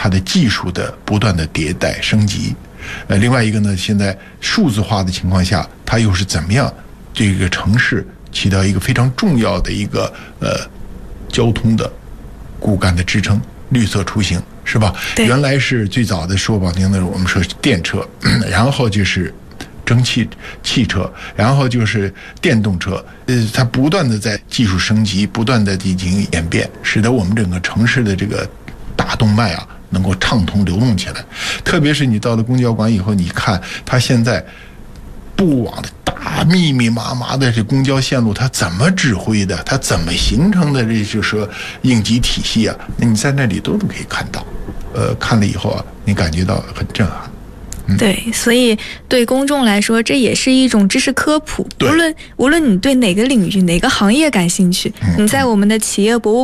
它的技术的不断的迭代升级。另外一个呢，现在数字化的情况下，它又是怎么样这个城市起到一个非常重要的一个交通的骨干的支撑，绿色出行是吧？原来是最早的说不好听的，我们说电车，然后就是蒸汽汽车，然后就是电动车，它不断的在技术升级，不断的进行演变，使得我们整个城市的这个大动脉啊能够畅通流动起来。特别是你到了公交馆以后，你看它现在布网的大密密麻麻的这公交线路，它怎么指挥的？它怎么形成的？这就是说应急体系啊，那你在那里都可以看到。看了以后啊，你感觉到很震撼。 对，所以对公众来说，这也是一种知识科普。无论你对哪个领域、哪个行业感兴趣，你在我们的企业博物